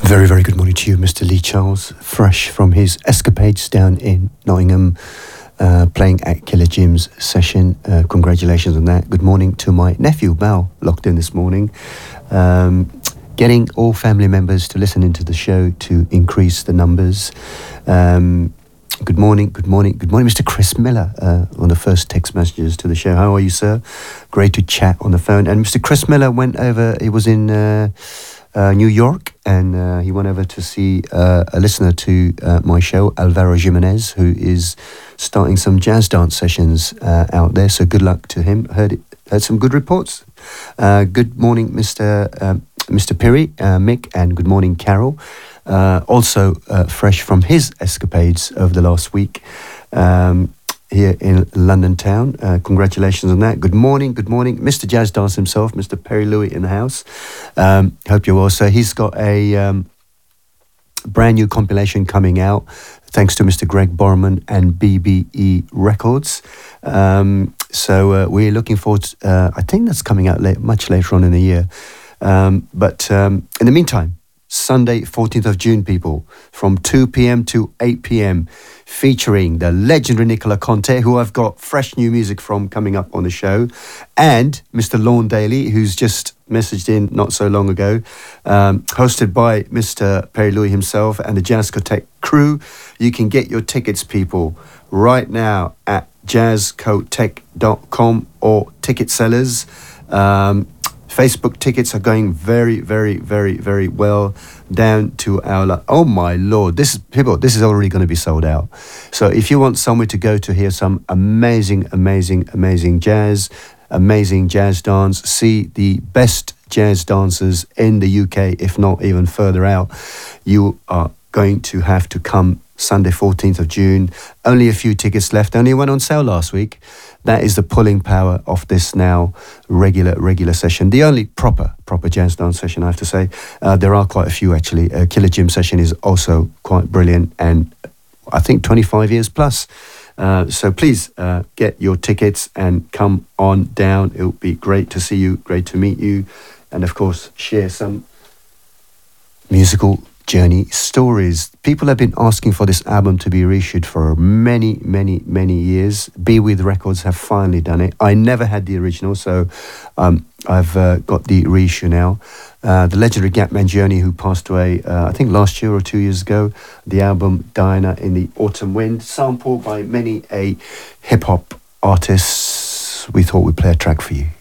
Very, very good morning to you, Mr. Lee Charles, fresh from his escapades down in Nottingham, playing at Killer Jim's session. Congratulations on that. Good morning to my nephew, Mal, locked in this morning. Getting all family members to listen into the show to increase the numbers. Good morning, Mr. Chris Miller, on the first text messages to the show. How are you, sir? Great to chat on the phone. And Mr. Chris Miller went over, he was in New York, and he went over to see a listener to my show, Alvaro Jimenez, who is starting some jazz dance sessions out there. So good luck to him. Heard some good reports. Good morning, Mr. Perry, Mick, and good morning, Carol. Also fresh from his escapades over the last week here in London town. Congratulations on that. Good morning, Mr. Jazz Dance himself, Mr. Perry Louis in the house. Hope you're well. So he's got a brand new compilation coming out, thanks to Mr. Greg Borman and BBE Records. So we're looking forward to, I think that's coming out much later on in the year. But in the meantime, Sunday, 14th of June, people, from 2 p.m. to 8 p.m, featuring the legendary Nicola Conte, who I've got fresh new music from coming up on the show, and Mr. Lorne Daly, who's just messaged in not so long ago, hosted by Mr. Perry Louis himself and the Jazzcotech crew. You can get your tickets, people, right now at jazzcotech.com or ticket sellers. Facebook tickets are going very, very, very, very well down to our... Oh, my Lord. This is already going to be sold out. So if you want somewhere to go to hear some amazing jazz, amazing jazz dance, see the best jazz dancers in the UK, if not even further out, you are going to have to come Sunday, 14th of June. Only a few tickets left. Only went on sale last week. That is the pulling power of this now regular session. The only proper jazz dance session, I have to say. There are quite a few, actually. Killer Jim session is also quite brilliant, and I think 25 years plus. So please get your tickets and come on down. It will be great to see you, great to meet you, and of course share some musical journey stories. People have been asking for this album to be reissued for many years. Be With Records have finally done it. I never had the original, so I've got the reissue now. The legendary Gap Mangione, who passed away I think last year or 2 years ago. The album Diana in the Autumn Wind, sampled by many a hip-hop artists. We thought we'd play a track for you.